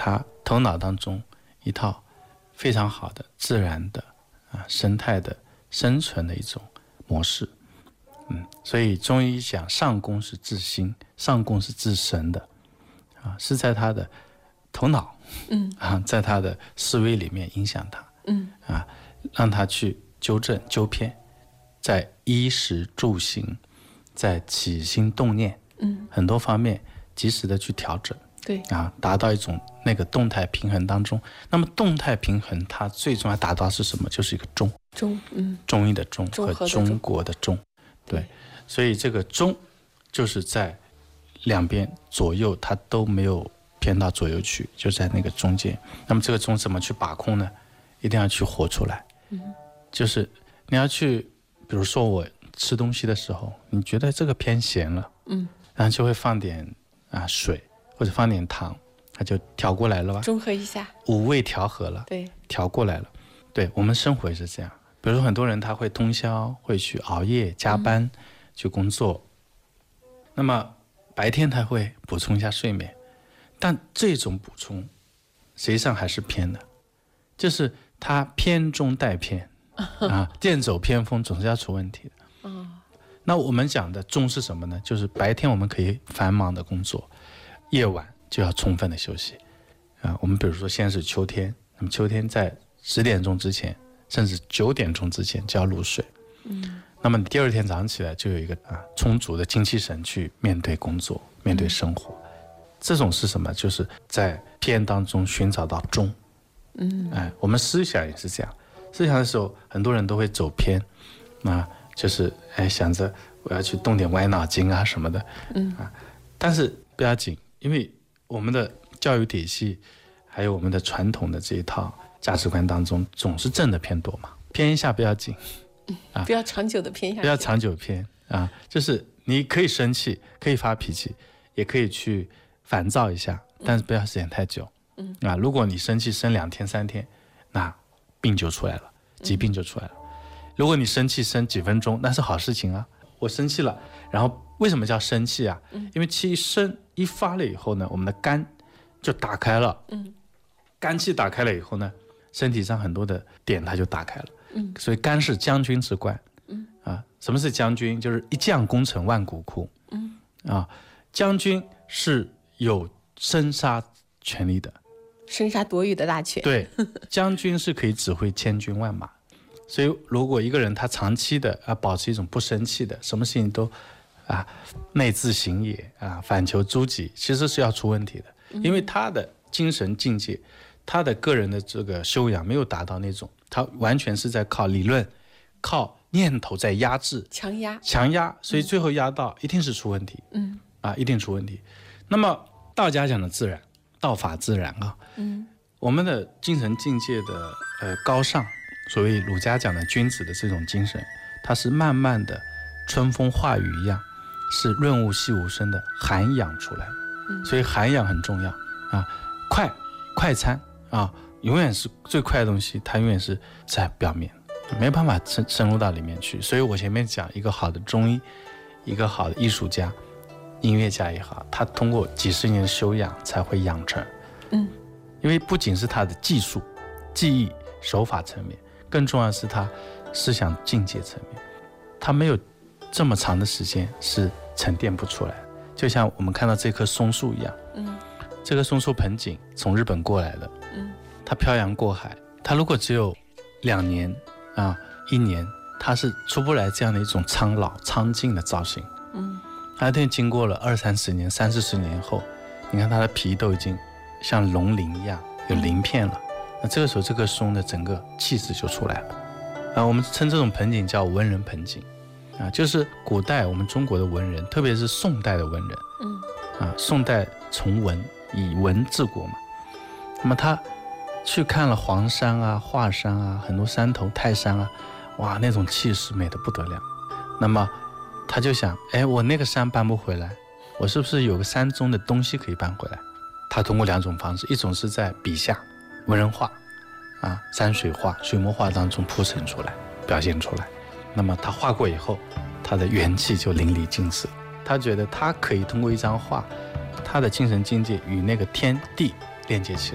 他头脑当中一套非常好的自然的生态的生存的一种模式。所以中医讲上功是治心，上功是治神的是在他的头脑在他的思维里面影响他让他去纠正纠偏，在衣食住行，在起心动念很多方面及时的去调整， 对达到一种那个动态平衡当中。那么动态平衡它最终要达到是什么？就是一个中中医的中和中国的中。对，所以这个中就是在两边左右它都没有偏到左右去，就在那个中间。那么这个中怎么去把控呢？一定要去活出来。就是你要去，比如说我吃东西的时候，你觉得这个偏咸了，然后就会放点水或者放点糖，它就调过来了吧， 中和一下， 五味调和了， 对， 调过来了。对，我们生活也是这样。比如说很多人他会通宵，会去熬夜加班去工作，那么白天他会补充一下睡眠，但这种补充实际上还是偏的，就是他偏中带偏剑走偏锋，总是要出问题的。那我们讲的中是什么呢？就是白天我们可以繁忙的工作，夜晚就要充分的休息我们比如说现在是秋天，那么秋天在10点钟之前甚至9点钟之前就要入睡那么你第二天早上起来就有一个充足的精气神去面对工作，面对生活。这种是什么？就是在偏当中寻找到中我们思想也是这样，思想的时候很多人都会走偏就是想着我要去动点歪脑筋什么的但是不要紧，因为我们的教育体系还有我们的传统的这一套价值观当中总是正的偏多嘛，偏一下不要紧不要长久的偏下去， 不要长久偏就是你可以生气，可以发脾气，也可以去烦躁一下，但是不要时间太久如果你生气生2天3天，那病就出来了，疾病就出来了如果你生气生几分钟，那是好事情我生气了，然后为什么叫生气因为气一发了以后呢，我们的肝就打开了肝气打开了以后呢，身体上很多的点它就打开了所以肝是将军之官什么是将军？就是一将功成万骨枯将军是有生杀权力的， 生杀夺羽的大权。 对，将军是可以指挥千军万马所以如果一个人他长期的保持一种不生气的，什么事情都内自省也反求诸己，其实是要出问题的因为他的精神境界，他的个人的这个修养没有达到那种，他完全是在靠理论靠念头在压制强压所以最后压到一定是出问题一定出问题。那么道家讲的自然，道法自然我们的精神境界的高尚，所谓儒家讲的君子的这种精神，它是慢慢的春风化雨一样，是润物细无声的涵养出来所以涵养很重要快餐永远是最快的东西，它永远是在表面，没办法深入到里面去。所以我前面讲一个好的中医，一个好的艺术家音乐家也好，他通过几十年的修养才会养成因为不仅是他的技术技艺手法层面，更重要的是他思想境界层面，他没有这么长的时间是沉淀不出来。就像我们看到这棵松树一样这个松树盆景从日本过来的它漂洋过海，它如果只有2年1年，它是出不来这样的一种苍老苍劲的造型它一定经过了20-30年30-40年后，你看它的皮都已经像龙鳞一样有鳞片了那这个时候这棵松的整个气质就出来了我们称这种盆景叫文人盆景就是古代我们中国的文人，特别是宋代的文人宋代崇文，以文治国嘛，那么他去看了黄山华山很多山头泰山哇，那种气势美得不得了。那么他就想我那个山搬不回来，我是不是有个山中的东西可以搬回来？他通过2种方式，一种是在笔下文人画山水画水墨画当中铺陈出来表现出来，那么他画过以后，他的元气就淋漓尽致，他觉得他可以通过一张画，他的精神境界与那个天地链接起来。